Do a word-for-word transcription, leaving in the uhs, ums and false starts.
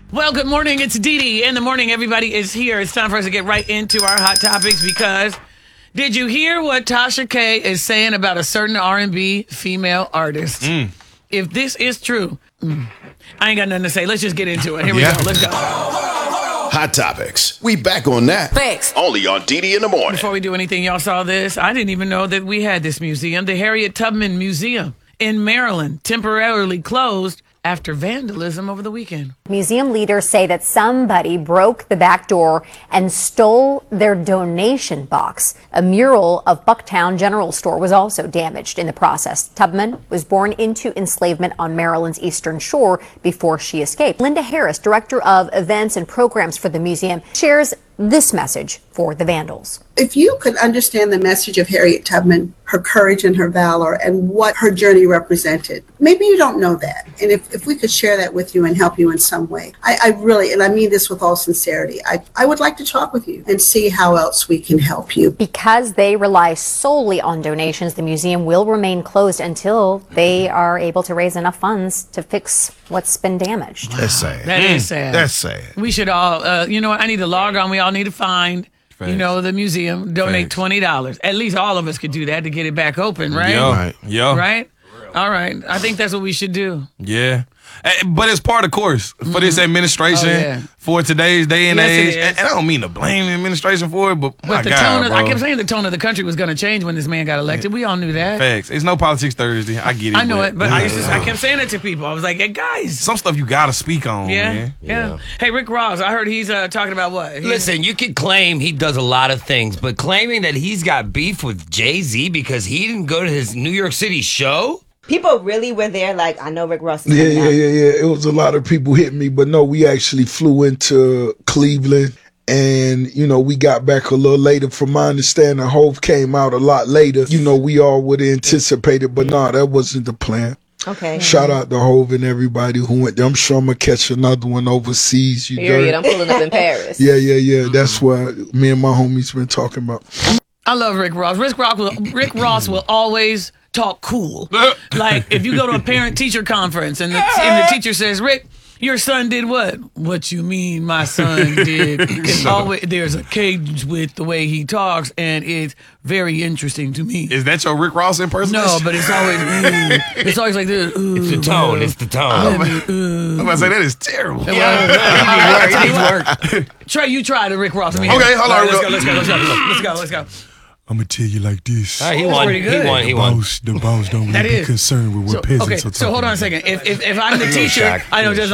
Well, good morning. It's Dee Dee. In the morning, everybody is here. It's time for us to get right into our hot topics because did you hear what Tasha K is saying about a certain R and B female artist? Mm. If this is true, mm, I ain't got nothing to say. Let's just get into it. Here we yeah. go. Let's go. Hot topics. We back on that. Thanks. Only on Dee Dee in the morning. Before we do anything, y'all saw this. I didn't even know that we had this museum. The Harriet Tubman Museum in Maryland temporarily closed after vandalism over the weekend. Museum leaders say that somebody broke the back door and stole their donation box. A mural of Bucktown General Store was also damaged in the process. Tubman was born into enslavement on Maryland's Eastern Shore before she escaped. Linda Harris, director of events and programs for the museum, shares this message for the vandals. If you could understand the message of Harriet Tubman, her courage and her valor, and what her journey represented, maybe you don't know that. And if, if we could share that with you and help you in some way, I, I really, and I mean this with all sincerity, I, I would like to talk with you and see how else we can help you. Because they rely solely on donations, the museum will remain closed until they are able to raise enough funds to fix what's been damaged. That's sad. That is sad. That's sad. We should all, uh, you know what, I need to log on. We all need to find, Thanks. you know, the museum, donate Thanks. twenty dollars. At least all of us could do that to get it back open, right? Yeah. Right. Yeah. Right? All right. I think that's what we should do. Yeah. But it's part of course for mm-hmm. this administration, oh, yeah. for today's day and yes, age. And I don't mean to blame the administration for it, but, but my the God, tone of, bro. I kept saying the tone of the country was going to change when this man got elected. We all knew that. Facts. It's no politics Thursday. I get it. I know but, it, but yeah. I, just, I kept saying it to people. I was like, hey, guys. Some stuff you got to speak on, yeah, man. Yeah. yeah. Hey, Rick Ross, I heard he's uh, talking about what? He's, Listen, you could claim he does a lot of things, but claiming that he's got beef with Jay-Z because he didn't go to his New York City show? People really were there like, I know Rick Ross is Yeah, coming yeah, out. yeah, yeah. It was a lot of people hitting me, but no, we actually flew into Cleveland and, you know, we got back a little later. From my understanding, Hove came out a lot later. You know, we all would have anticipated, but no, that wasn't the plan. Okay. Shout out to Hove and everybody who went there. I'm sure I'm going to catch another one overseas. You Period. I'm pulling up in Paris. Yeah, yeah, yeah. That's what me and my homies been talking about. I love Rick Ross. Rick Ross will, Rick Ross will always talk cool. Like if you go to a parent-teacher conference and the, and the teacher says, Rick, your son did what? What you mean my son did? It's always, there's a cage with the way he talks, and it's very interesting to me. Is that your Rick Ross impersonation? No, but it's always, ooh. It's always like this. Ooh, it's the tone. man. It's the tone. I'm, I'm about to say, that is terrible. Yeah. It needs work. It needs work. Trey, you try the Rick Ross. I mean, okay, hold on. Let's go, let's go, let's go, let's go, let's go. I'm gonna tell you like this. Right, he, won. he won. He won. He won. The boss don't really be concerned with what so, peasants okay, are talking so hold on a second. If if, if I'm the teacher, I know just